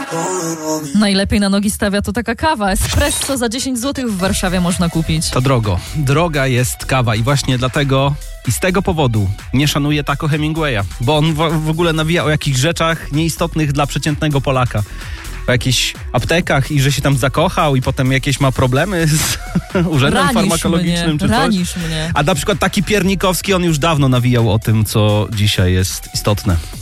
Najlepiej na nogi stawia to taka kawa. Espresso za 10 zł w Warszawie można kupić. To drogo. Droga jest kawa i właśnie dlatego i z tego powodu nie szanuję Taco Hemingwaya, bo on w ogóle nawija o jakichś rzeczach nieistotnych dla przeciętnego Polaka. O jakichś aptekach i że się tam zakochał i potem jakieś ma problemy z urzędem farmakologicznym czy coś. Ranisz mnie. A na przykład taki Piernikowski, on już dawno nawijał o tym, co dzisiaj jest istotne.